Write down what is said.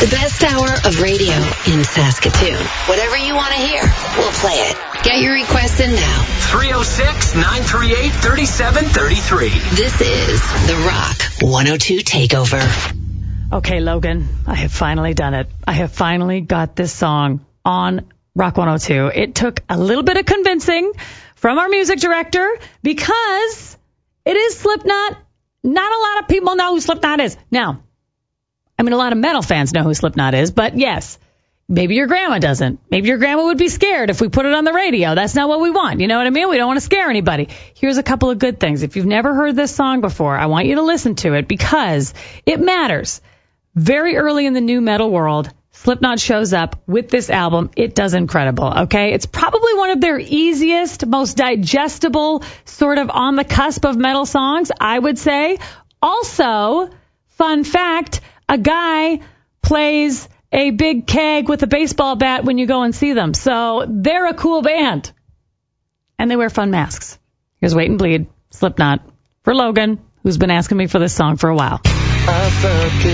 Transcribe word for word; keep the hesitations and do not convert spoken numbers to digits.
The best hour of radio in Saskatoon. Whatever you want to hear, we'll play it. Get your requests in now. three oh six, nine three eight, three seven three three. This is The Rock one oh two Takeover. Okay, Logan, I have finally done it. I have finally got this song on Rock one oh two. It took a little bit of convincing from our music director because it is Slipknot. Not a lot of people know who Slipknot is. Now, I mean, a lot of metal fans know who Slipknot is, but yes, maybe your grandma doesn't. Maybe your grandma would be scared if we put it on the radio. That's not what we want. You know what I mean? We don't want to scare anybody. Here's a couple of good things. If you've never heard this song before, I want you to listen to it because it matters. Very early in the new metal world, Slipknot shows up with this album. It does incredible, okay? It's probably one of their easiest, most digestible, sort of on the cusp of metal songs, I would say. Also, fun fact, a guy plays a big keg with a baseball bat when you go and see them. So they're a cool band. And they wear fun masks. Here's Wait and Bleed, Slipknot, for Logan, who's been asking me for this song for a while.